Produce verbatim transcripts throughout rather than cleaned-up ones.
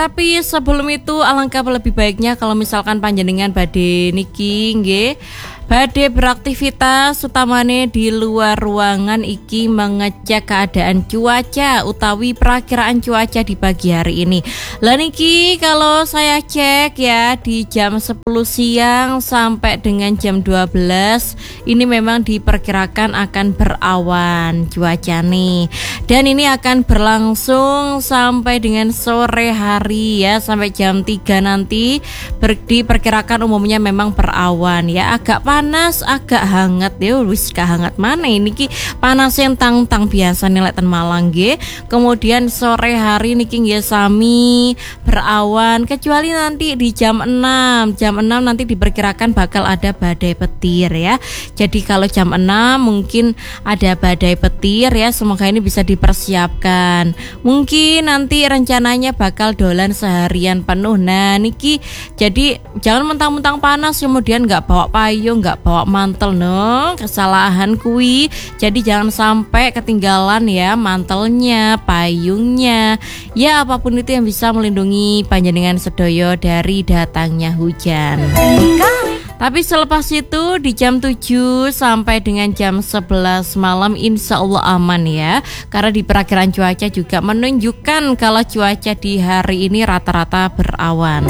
Tapi sebelum itu alangkah lebih baiknya kalau misalkan panjenengan badhe niki nggih badhe beraktivitas utamane di luar ruangan iki mengecek keadaan cuaca utawi perakiraan cuaca di pagi hari ini. Lah niki kalau saya cek ya di jam sepuluh siang sampai dengan jam dua belas ini memang diperkirakan akan berawan cuaca nih. Dan ini akan berlangsung sampai dengan sore hari ya, sampai jam tiga nanti ber, diperkirakan umumnya memang berawan ya, agak panas, agak hangat ya, wis hangat mana ini ki panas yang tang-tang biasa nih ten Malang nggih. Kemudian sore hari niki nggih sami berawan kecuali nanti di jam enam. Jam enam nanti diperkirakan bakal ada badai petir ya. Jadi kalau jam enam mungkin ada badai petir ya, semoga ini bisa dipersiapkan. Mungkin nanti rencananya bakal dolan seharian penuh. Nah niki jadi jangan mentang-mentang panas kemudian nggak bawa payung, nggak bawa mantel, no kesalahan kui. Jadi jangan sampai ketinggalan ya mantelnya, payungnya, ya apapun itu yang bisa melindungi panjenengan sedoyo dari datangnya hujan. Tapi selepas itu di jam tujuh sampai dengan jam sebelas malam insya Allah aman ya. Karena di perakiraan cuaca juga menunjukkan kalau cuaca di hari ini rata-rata berawan.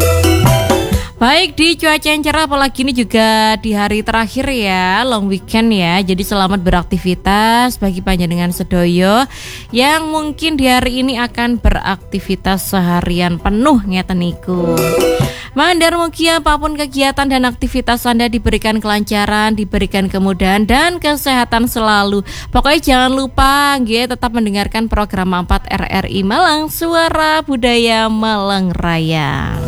Baik, di cuaca yang cerah apalagi ini juga di hari terakhir ya, long weekend ya. Jadi selamat beraktivitas bagi panjenengan sedoyo yang mungkin di hari ini akan beraktivitas seharian penuh ngeten niku. Mandar mugi apapun kegiatan dan aktivitas Anda diberikan kelancaran, diberikan kemudahan dan kesehatan selalu. Pokoknya jangan lupa nggih tetap mendengarkan program empat R R I Malang, Suara Budaya Malang Raya.